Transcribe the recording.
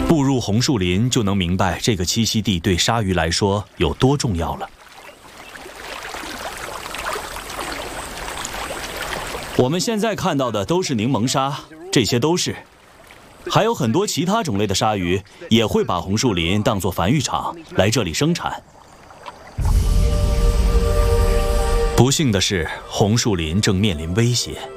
步入红树林，就能明白这个栖息地对鲨鱼来说有多重要了。我们现在看到的都是柠檬鲨，这些都是。还有很多其他种类的鲨鱼也会把红树林当作繁育场，来这里生产。不幸的是，红树林正面临威胁。